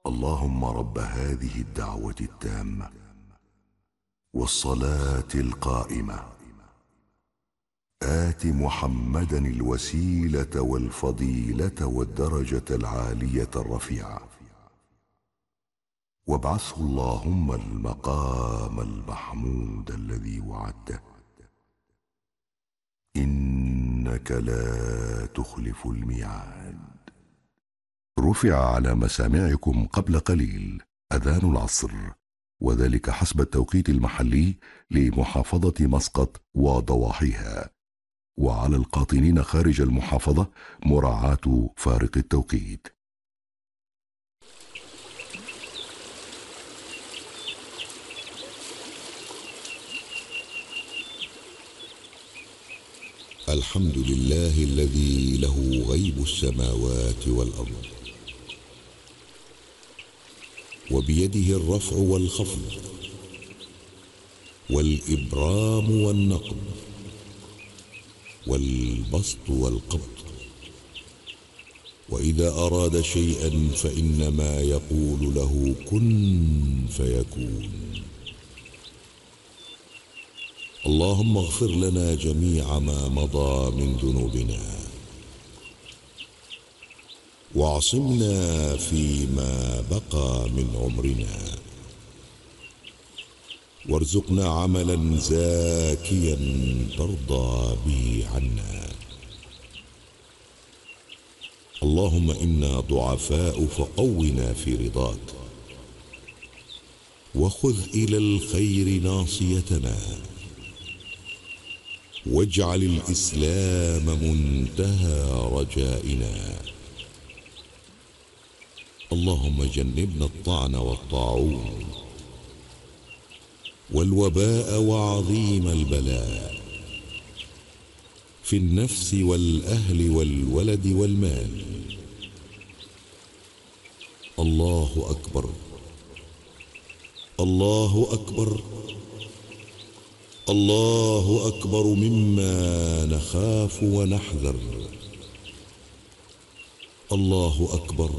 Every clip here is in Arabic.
اللهم رب هذه الدعوة التامة والصلاة القائمة آت محمدا الوسيلة والفضيلة والدرجة العالية الرفيعة وابعثه اللهم المقام المحمود الذي وعدته إنك لا تخلف الميعاد. رفع على مسامعكم قبل قليل أذان العصر، وذلك حسب التوقيت المحلي لمحافظة مسقط وضواحيها، وعلى القاطنين خارج المحافظة مراعاة فارق التوقيت. الحمد لله الذي له غيب السماوات والأرض، وبيده الرفع والخفض والإبرام والنقض والبسط والقبض، وإذا أراد شيئا فإنما يقول له كن فيكون. اللهم اغفر لنا جميع ما مضى من ذنوبنا، واعصمنا فيما بقى من عمرنا، وارزقنا عملا زاكيا ترضى به عنا. اللهم إنا ضعفاء فقونا في رضاك، وخذ إلى الخير ناصيتنا، واجعل الإسلام منتهى رجائنا. اللهم جنبنا الطعن والطاعون والوباء وعظيم البلاء في النفس والأهل والولد والمال. الله أكبر، الله أكبر، الله أكبر مما نخاف ونحذر. الله أكبر،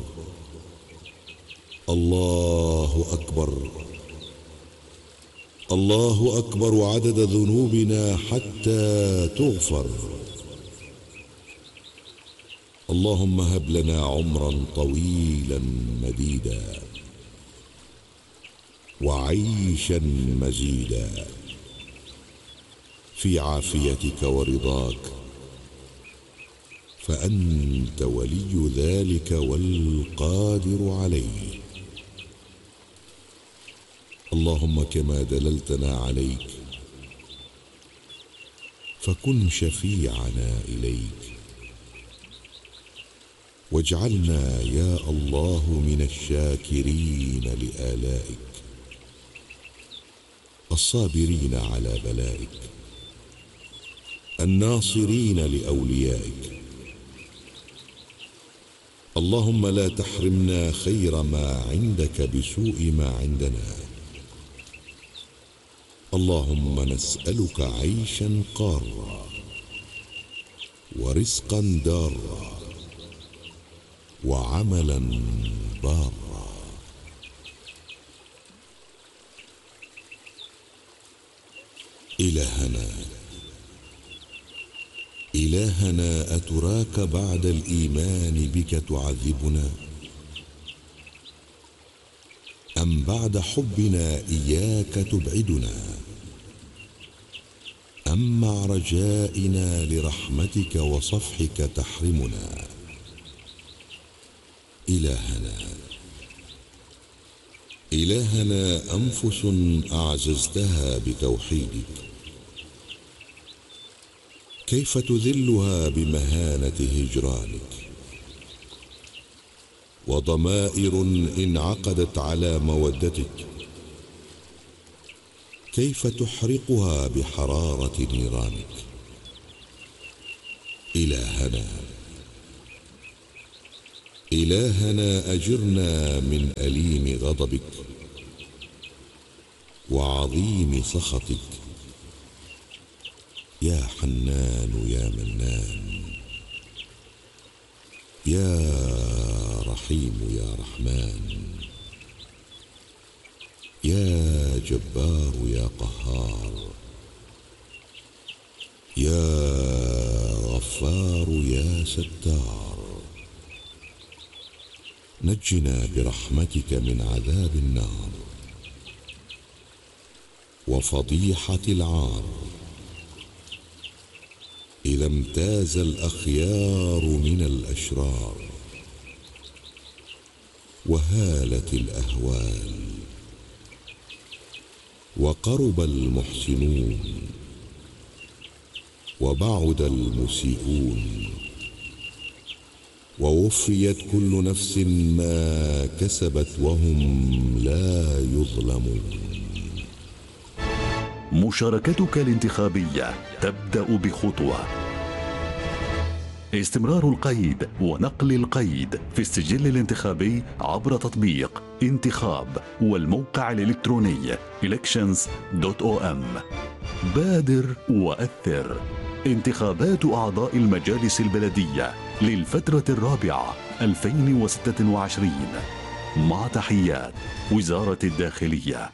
الله أكبر، الله أكبر عدد ذنوبنا حتى تغفر. اللهم هب لنا عمرا طويلا مديدا، وعيشا مزيدا في عافيتك ورضاك، فأنت ولي ذلك والقادر عليه. اللهم كما دللتنا عليك فكن شفيعنا إليك، واجعلنا يا الله من الشاكرين لآلائك، الصابرين على بلائك، الناصرين لأوليائك. اللهم لا تحرمنا خير ما عندك بسوء ما عندنا. اللهم نسألك عيشا قارا، ورزقا دارا، وعملا بارا. إلهنا أتراك بعد الإيمان بك تعذبنا، أم بعد حبنا إياك تبعدنا، أم مع رجائنا لرحمتك وصفحك تحرمنا؟ إلهنا أنفس أعززتها بتوحيدك، كيف تذلها بمهانة هجرانك؟ وضمائر انعقدت على مودتك، كيف تحرقها بحرارة نيرانك؟ إلهنا أجرنا من أليم غضبك وعظيم سخطك، يا حنان يا منان، يا رحيم يا رحمن، جبار يا قهار، يا غفار يا ستار، نجنا برحمتك من عذاب النار وفضيحة العار، إذا امتاز الأخيار من الأشرار وهالت الأهوال وقرب المحسنون وبعد المسيئون، ووفيت كل نفس ما كسبت وهم لا يظلمون. مشاركتك الانتخابية تبدأ بخطوة. استمرار القيد ونقل القيد في السجل الانتخابي عبر تطبيق انتخاب والموقع الإلكتروني elections.om. بادر وأثر. انتخابات أعضاء المجالس البلدية للفترة الرابعة 2026 مع تحيات وزارة الداخلية.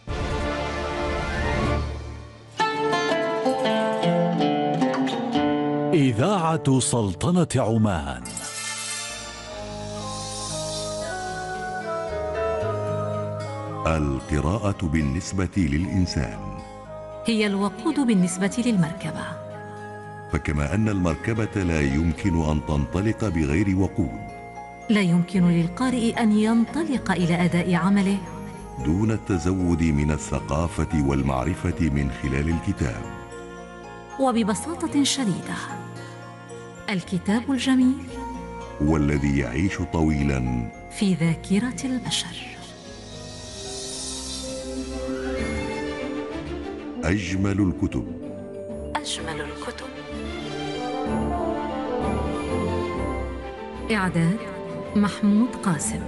إذاعة سلطنة عمان. القراءة بالنسبة للإنسان هي الوقود بالنسبة للمركبة، فكما أن المركبة لا يمكن أن تنطلق بغير وقود، لا يمكن للقارئ أن ينطلق إلى أداء عمله دون التزود من الثقافة والمعرفة من خلال الكتاب. وببساطة شديدة، الكتاب الجميل هو الذي يعيش طويلا في ذاكرة البشر. أجمل الكتب. أجمل الكتب. إعداد محمود قاسم.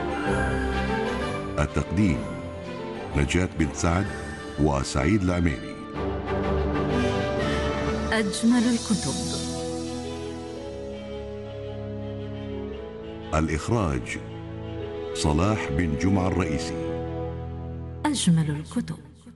التقديم نجاة بن سعد وسعيد العميري. أجمل الكتب. الإخراج صلاح بن جمعة الرئيسي. أجمل الكتب.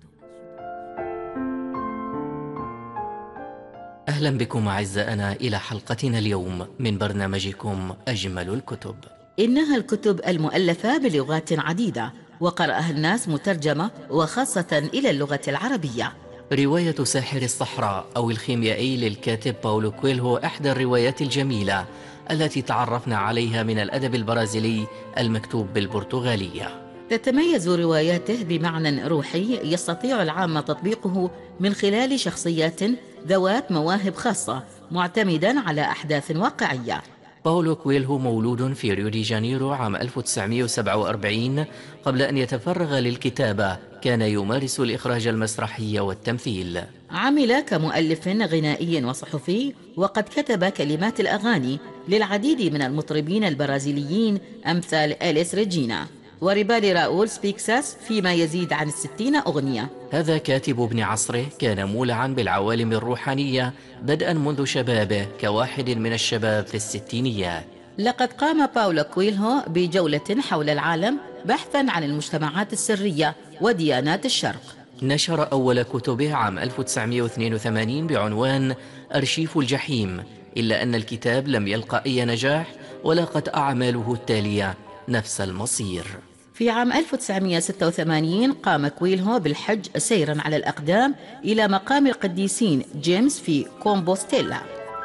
أهلا بكم أعزائنا إلى حلقتنا اليوم من برنامجكم أجمل الكتب. إنها الكتب المؤلفة بلغات عديدة وقرأها الناس مترجمة وخاصة إلى اللغة العربية. رواية ساحر الصحراء أو الخيميائي للكاتب باولو كويلهو إحدى الروايات الجميلة التي تعرفنا عليها من الأدب البرازيلي المكتوب بالبرتغالية. تتميز رواياته بمعنى روحي يستطيع العامة تطبيقه من خلال شخصيات ذوات مواهب خاصة معتمدا على أحداث واقعية. باولو كويلهو مولود في ريو دي جانيرو عام 1947. قبل أن يتفرغ للكتابة كان يمارس الإخراج المسرحي والتمثيل. عمل كمؤلف غنائي وصحفي، وقد كتب كلمات الأغاني للعديد من المطربين البرازيليين أمثال إليس ريجينا وريبالي راؤول سبيكساس فيما يزيد عن 60 أغنية. هذا كاتب ابن عصره كان مولعا بالعوالم الروحانية بدءا منذ شبابه كواحد من الشباب في الستينيات. لقد قام باولو كويلهو بجولة حول العالم بحثا عن المجتمعات السرية وديانات الشرق. نشر أول كتبه عام 1982 بعنوان أرشيف الجحيم، إلا أن الكتاب لم يلقى أي نجاح ولاقت أعماله التالية نفس المصير. في عام 1986 قام كويلهو بالحج سيرا على الأقدام إلى مقام القديسين جيمس في كومبوستيلا.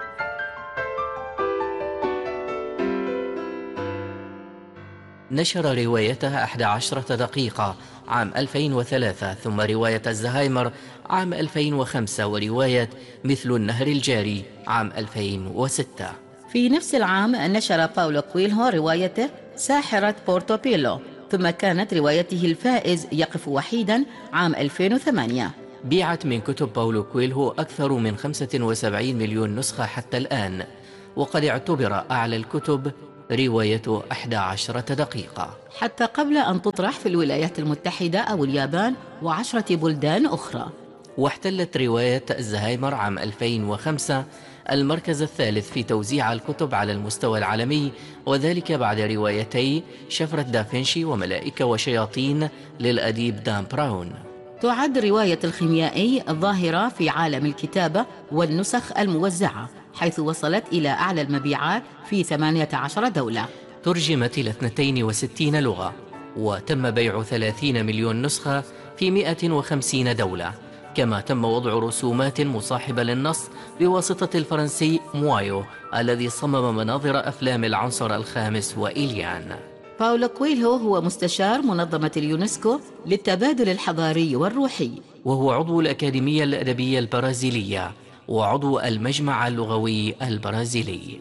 نشر روايتها 11 دقيقة عام 2003، ثم رواية الزهايمر عام 2005، ورواية مثل النهر الجاري عام 2006. في نفس العام نشر باولو كويلهو روايته ساحرة بورتوبيلو، ثم كانت روايته الفائز يقف وحيدا عام 2008. بيعت من كتب باولو كويلهو أكثر من 75 مليون نسخة حتى الآن، وقد اعتبر أعلى الكتب روايته 11 دقيقة حتى قبل أن تطرح في الولايات المتحدة أو اليابان و10 بلدان أخرى. واحتلت رواية الزهايمر عام 2005 المركز الثالث في توزيع الكتب على المستوى العالمي، وذلك بعد روايتي شفرة دافنشي وملائكة وشياطين للأديب دان براون. تعد رواية الخيميائي ظاهرة في عالم الكتابة والنسخ الموزعة، حيث وصلت إلى أعلى المبيعات في 18 دولة. ترجمت إلى 62 لغة، وتم بيع 30 مليون نسخة في 150 دولة. كما تم وضع رسومات مصاحبة للنص بواسطة الفرنسي موايو الذي صمم مناظر أفلام العنصر الخامس وإليان. باولو كويلهو هو مستشار منظمة اليونسكو للتبادل الحضاري والروحي، وهو عضو الأكاديمية الأدبية البرازيلية وعضو المجمع اللغوي البرازيلي.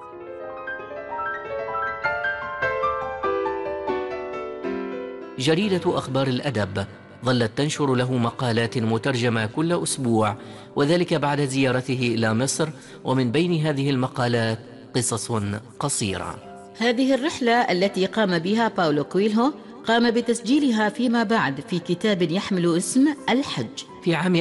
جريدة أخبار الأدب ظلت تنشر له مقالات مترجمة كل أسبوع، وذلك بعد زيارته إلى مصر، ومن بين هذه المقالات قصص قصيرة. هذه الرحلة التي قام بها باولو كويلهو قام بتسجيلها فيما بعد في كتاب يحمل اسم الحج. في عام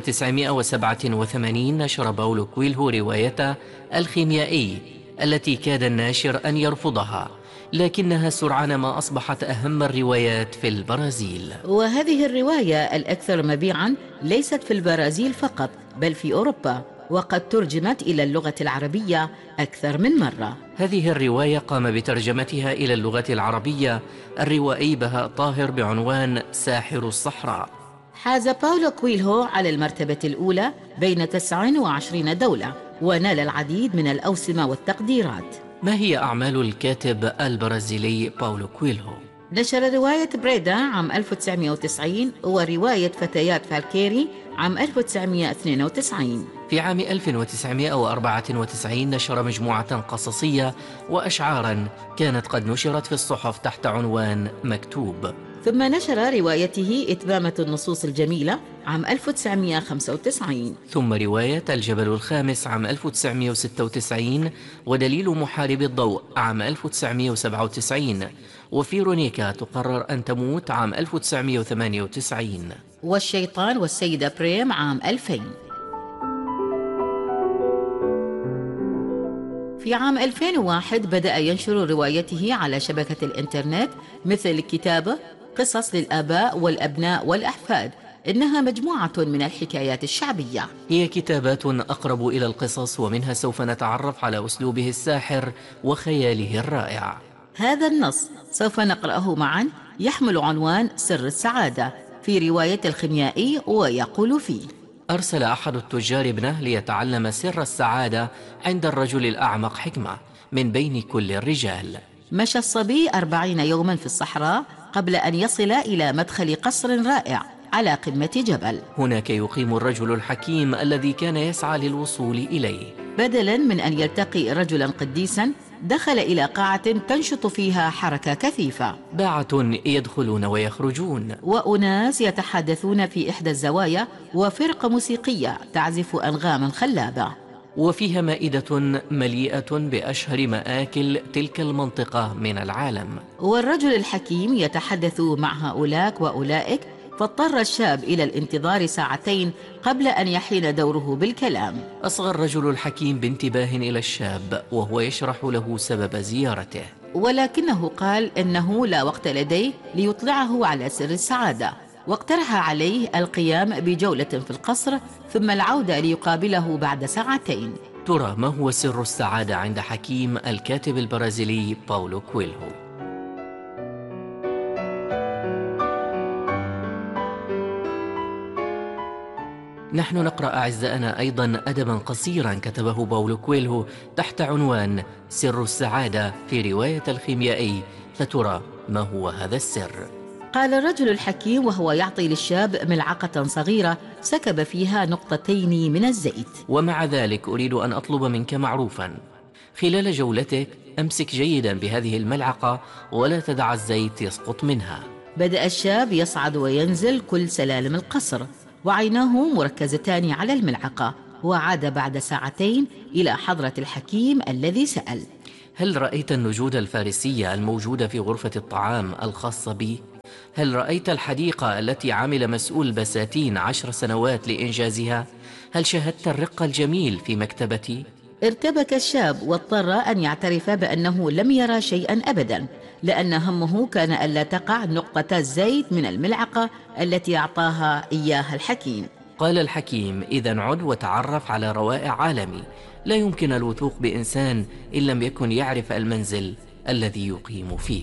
1987 نشر باولو كويلهو روايته الخيميائي التي كاد الناشر أن يرفضها، لكنها سرعان ما أصبحت أهم الروايات في البرازيل. وهذه الرواية الأكثر مبيعاً ليست في البرازيل فقط بل في أوروبا، وقد ترجمت إلى اللغة العربية أكثر من مرة. هذه الرواية قام بترجمتها إلى اللغة العربية الروائي بهاء طاهر بعنوان ساحر الصحراء. حاز باولو كويلهو على المرتبة الأولى بين 29 دولة، ونال العديد من الأوسمة والتقديرات. ما هي أعمال الكاتب البرازيلي باولو كويلهو؟ نشر رواية بريدا عام 1990 ورواية فتيات فالكيري عام 1992. في عام 1994 نشر مجموعة قصصية وأشعاراً كانت قد نشرت في الصحف تحت عنوان مكتوب. ثم نشر روايته إتمامة النصوص الجميلة عام 1995. ثم رواية الجبل الخامس عام 1996، ودليل محارب الضوء عام 1997، وفيرونيكا تقرر أن تموت عام 1998، والشيطان والسيدة بريم عام 2000. في عام 2001 بدأ ينشر روايته على شبكة الإنترنت مثل كتابه قصص للآباء والأبناء والأحفاد، إنها مجموعة من الحكايات الشعبية. هي كتابات أقرب إلى القصص، ومنها سوف نتعرف على أسلوبه الساحر وخياله الرائع. هذا النص سوف نقرأه معا يحمل عنوان سر السعادة في رواية الخيميائي، ويقول فيه: أرسل أحد التجار ابنه ليتعلم سر السعادة عند الرجل الأعمق حكمة من بين كل الرجال. مشى الصبي 40 يوما في الصحراء قبل أن يصل إلى مدخل قصر رائع على قمة جبل. هناك يقيم الرجل الحكيم الذي كان يسعى للوصول إليه. بدلاً من أن يلتقي رجلاً قديساً، دخل إلى قاعة تنشط فيها حركة كثيفة، باعة يدخلون ويخرجون، وأناس يتحدثون في إحدى الزوايا، وفرقة موسيقية تعزف أنغاما خلابة، وفيها مائدة مليئة بأشهر مآكل تلك المنطقة من العالم. والرجل الحكيم يتحدث مع هؤلاء وأولئك، فاضطر الشاب إلى الانتظار 2 ساعات قبل أن يحين دوره بالكلام. أصغى الرجل الحكيم بانتباه إلى الشاب وهو يشرح له سبب زيارته، ولكنه قال إنه لا وقت لديه ليطلعه على سر السعادة، واقترح عليه القيام بجولة في القصر ثم العودة ليقابله بعد 2 ساعات. ترى ما هو سر السعادة عند حكيم الكاتب البرازيلي باولو كويلهو؟ نحن نقرأ أعزائنا أيضا أدبا قصيرا كتبه باولو كويلهو تحت عنوان سر السعادة في رواية الخيميائي، فترى ما هو هذا السر؟ قال الرجل الحكيم وهو يعطي للشاب ملعقة صغيرة سكب فيها 2 نقطة من الزيت: ومع ذلك أريد أن أطلب منك معروفا، خلال جولتك أمسك جيدا بهذه الملعقة ولا تدع الزيت يسقط منها. بدأ الشاب يصعد وينزل كل سلالم القصر، وعيناه مركزتان على الملعقة، وعاد بعد 2 ساعات إلى حضرة الحكيم الذي سأل: هل رأيت النجود الفارسية الموجودة في غرفة الطعام الخاصة بي؟ هل رأيت الحديقة التي عمل مسؤول بساتين 10 سنوات لإنجازها؟ هل شاهدت الرق الجميل في مكتبتي؟ ارتبك الشاب واضطر أن يعترف بأنه لم يرى شيئا أبدا، لأن همه كان ألا تقع نقطة الزيت من الملعقة التي أعطاها إياها الحكيم. قال الحكيم: إذا عد وتعرف على روائع عالمي. لا يمكن الوثوق بإنسان إن لم يكن يعرف المنزل الذي يقيم فيه.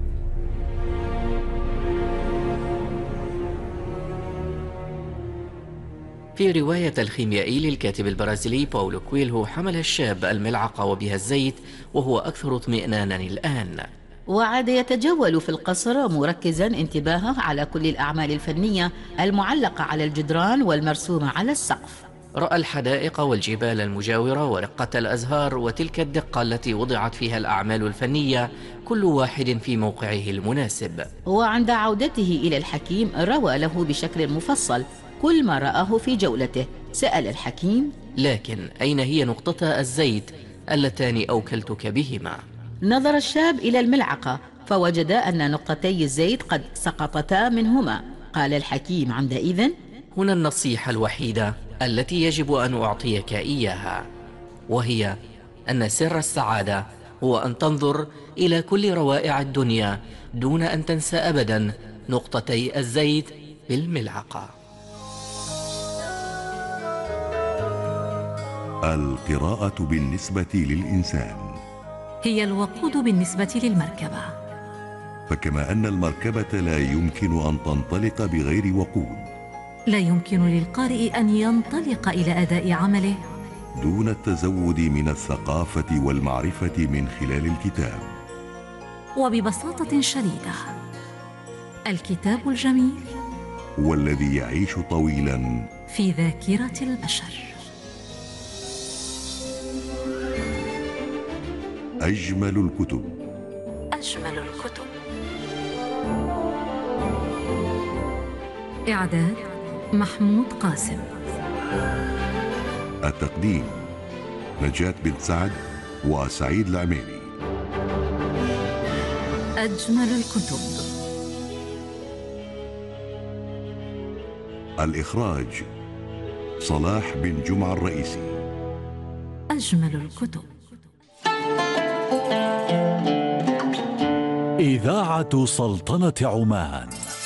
في رواية الخيميائي للكاتب البرازيلي باولو كويلهو، حمل الشاب الملعقة وبها الزيت وهو أكثر اطمئنانا الآن. وعاد يتجول في القصر مركزا انتباهه على كل الأعمال الفنية المعلقة على الجدران والمرسومة على السقف. رأى الحدائق والجبال المجاورة ورقة الأزهار وتلك الدقة التي وضعت فيها الأعمال الفنية، كل واحد في موقعه المناسب. وعند عودته إلى الحكيم روى له بشكل مفصل كل ما رآه في جولته. سأل الحكيم: لكن أين هي نقطتا الزيت اللتان أوكلتك بهما؟ نظر الشاب إلى الملعقة فوجد أن نقطتي الزيت قد سقطتا منهما. قال الحكيم عندئذ: هنا النصيحة الوحيدة التي يجب أن أعطيك إياها، وهي أن سر السعادة هو أن تنظر إلى كل روائع الدنيا دون أن تنسى أبدا نقطتي الزيت بالملعقة. القراءة بالنسبة للإنسان هي الوقود بالنسبة للمركبة. فكما أن المركبة لا يمكن أن تنطلق بغير وقود، لا يمكن للقارئ أن ينطلق إلى أداء عمله دون التزود من الثقافة والمعرفة من خلال الكتاب. وببساطة شديدة، الكتاب الجميل والذي يعيش طويلا في ذاكرة البشر. أجمل الكتب. أجمل الكتب. إعداد محمود قاسم. التقديم نجاة بنت سعد وسعيد العميري. أجمل الكتب. الإخراج صلاح بن جمعة الرئيسي. أجمل الكتب. إذاعة سلطنة عمان.